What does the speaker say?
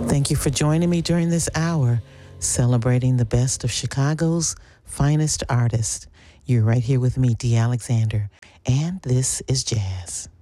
Thank you for joining me during this hour, celebrating the best of Chicago's finest artists. You're right here with me, Dee Alexander, and this is Jazz.